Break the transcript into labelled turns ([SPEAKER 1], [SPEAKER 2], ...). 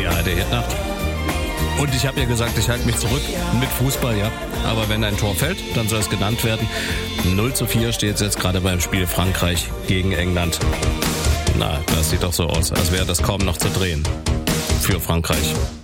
[SPEAKER 1] Ja, der Hittner. Und ich habe ja gesagt, ich halte mich zurück mit Fußball, ja. Aber wenn ein Tor fällt, dann soll es genannt werden. 0:4 steht es jetzt gerade beim Spiel Frankreich gegen England. Na, das sieht doch so aus, als wäre das kaum noch zu drehen für Frankreich.